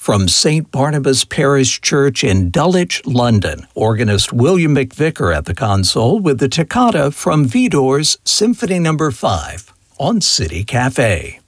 From St. Barnabas Parish Church in Dulwich, London, organist William McVicker at the console with the toccata from Widor's Symphony No. 5 on City Cafe.